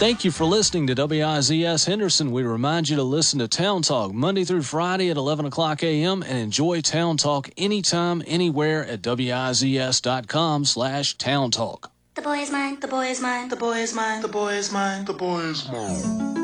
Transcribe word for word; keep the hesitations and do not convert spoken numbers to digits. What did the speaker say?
Thank you for listening to W I Z S Henderson. We remind you to listen to Town Talk Monday through Friday at eleven o'clock a.m. and enjoy Town Talk anytime, anywhere at wizs.com slash Town Talk. The boy is mine, the boy is mine, the boy is mine, the boy is mine, the boy is mine.